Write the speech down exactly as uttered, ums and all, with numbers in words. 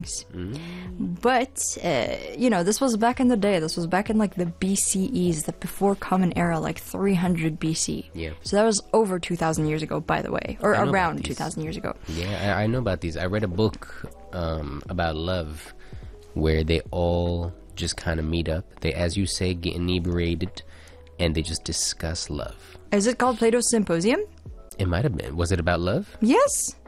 Mm. But, uh, you know, this was back in the day. This was back in, like, the B C Es, the before Common Era, like three hundred B C. Yeah. So that was over two thousand years ago, by the way. Or around two thousand years ago. Yeah, I, I know about these. I read a book um, about love where they all just kind of meet up. They, as you say, get inebriated, and they just discuss love. Is it called Plato's Symposium? It might have been. Was it about love? Yes.